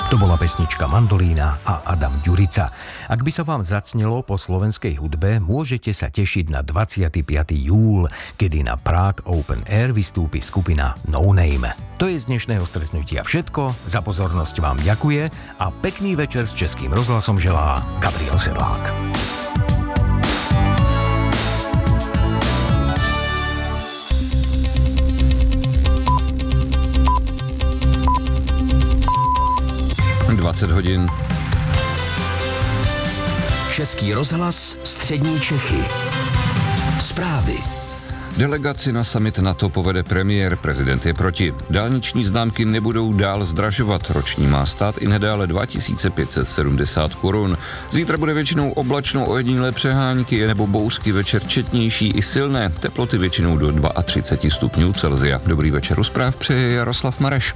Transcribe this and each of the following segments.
To bola pesnička Mandolína a Adam Ďurica. Ak by sa vám zacnelo po slovenskej hudbe, môžete sa tešiť na 25. júl, kedy na Prague Open Air vystúpi skupina No Name. To je z dnešného stretnutia všetko. Za pozornosť vám ďakuje a pekný večer s Českým rozhlasom želá Gabriel Sedlák. hodin. Český rozhlas, střední Čechy. Zprávy. Delegaci na summit NATO povede premiér, prezident je proti. Dálniční známky nebudou dál zdražovat, roční má stát i nadále 2570 korun. Zítra bude většinou oblačno, ojedinělé přehánky nebo bouřky, večer četnější i silné, teploty většinou do 32 stupňů Celsia. Dobrý večer u zpráv přeje Jaroslav Mareš.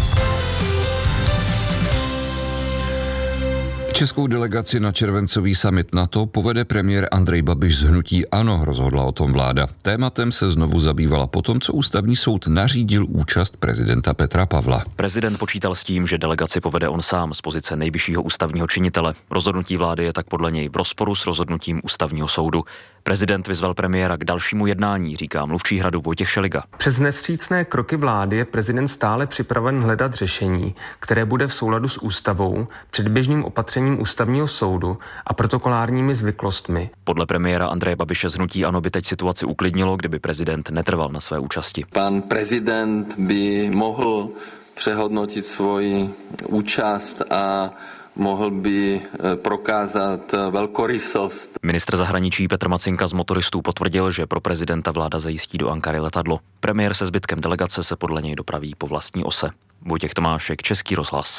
Českou delegaci na červencový summit NATO povede premiér Andrej Babiš z hnutí ANO, rozhodla o tom vláda. Tématem se znovu zabývala potom, co ústavní soud nařídil účast prezidenta Petra Pavla. Prezident počítal s tím, že delegaci povede on sám z pozice nejvyššího ústavního činitele. Rozhodnutí vlády je tak podle něj v rozporu s rozhodnutím ústavního soudu. Prezident vyzval premiéra k dalšímu jednání, říká mluvčí Hradu Vojtěch Šeliga. Přes nevstřícné kroky vlády je prezident stále připraven hledat řešení, které bude v souladu s ústavou, předběžným opatřením ústavního soudu a protokolárními zvyklostmi. Podle premiéra Andreje Babiše z hnutí ANO by teď situaci uklidnilo, kdyby prezident netrval na své účasti. Pan prezident by mohl přehodnotit svoji účast a mohl by prokázat velkorysost. Ministr zahraničí Petr Macinka z motoristů potvrdil, že pro prezidenta vláda zajistí do Ankary letadlo. Premiér se zbytkem delegace se podle něj dopraví po vlastní ose. Vojtěch Tomášek, Český rozhlas.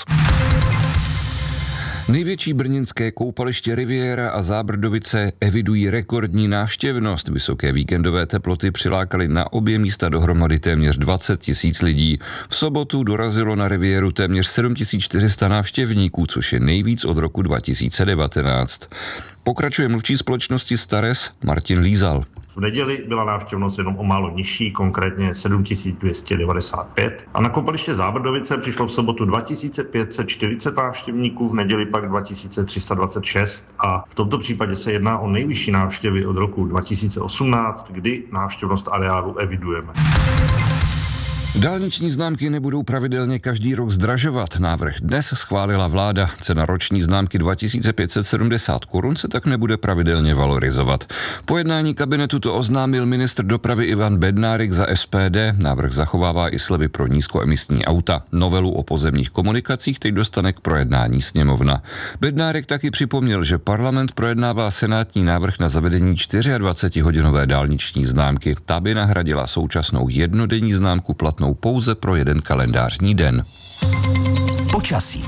Největší brněnské koupaliště Riviera a Zábrdovice evidují rekordní návštěvnost. Vysoké víkendové teploty přilákaly na obě místa dohromady téměř 20 000 lidí. V sobotu dorazilo na Rivieru téměř 7400 návštěvníků, což je nejvíc od roku 2019. Pokračuje mluvčí společnosti Stares Martin Lízal. V neděli byla návštěvnost jenom o málo nižší, konkrétně 7295. A na koupaliště Zábrdovice přišlo v sobotu 2540 návštěvníků, v neděli pak 2326 a v tomto případě se jedná o nejvyšší návštěvy od roku 2018, kdy návštěvnost areálu evidujeme. Dálniční známky nebudou pravidelně každý rok zdražovat. Návrh dnes schválila vláda. Cena roční známky 2570 korun se tak nebude pravidelně valorizovat. Po jednání kabinetu to oznámil ministr dopravy Ivan Bednárik za SPD. Návrh zachovává i slevy pro nízkoemisní auta. Novelu o pozemních komunikacích teď dostane k projednání sněmovna. Bednárik taky připomněl, že parlament projednává senátní návrh na zavedení 24-hodinové dálniční známky. Ta by nahradila současnou jednodenní známku platnou pouze pro jeden kalendářní den. Počasí.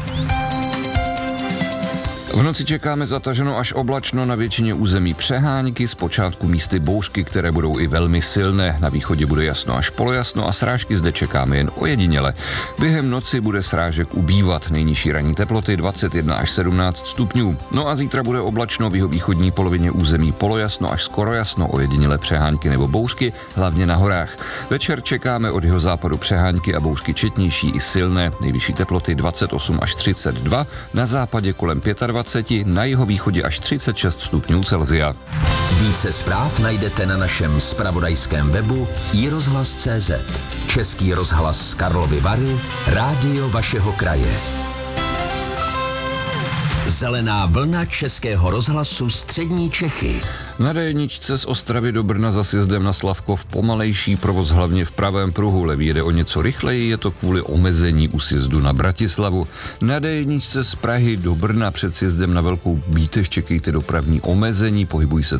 V noci čekáme zataženo až oblačno, na většině území přehánky, zpočátku místy bouřky, které budou i velmi silné. Na východě bude jasno až polojasno a srážky zde čekáme jen ojediněle. Během noci bude srážek ubývat, nejnižší ranní teploty 21 až 17 stupňů. No a zítra bude oblačno, v jihovýchodní polovině území polojasno až skoro jasno, ojediněle přehánky nebo bouřky, hlavně na horách. Večer čekáme od jihozápadu přehánky a bouřky četnější i silné, nejvyšší teploty 28 až 32, na západě kolem 25, na jihovýchodě až 36 stupňů Celsia. Více zpráv najdete na našem zpravodajském webu iRozhlas.cz. Český rozhlas Karlovy Vary, rádio vašeho kraje. Zelená vlna Českého rozhlasu střední Čechy. Na D1 z Ostravy do Brna za sjezdem na Slavkov pomalejší provoz hlavně v pravém pruhu. Levý jede o něco rychleji, je to kvůli omezení u sjezdu na Bratislavu. Na D1 z Prahy do Brna před sjezdem na Velkou Bíteš čekejte dopravní omezení, pohybují se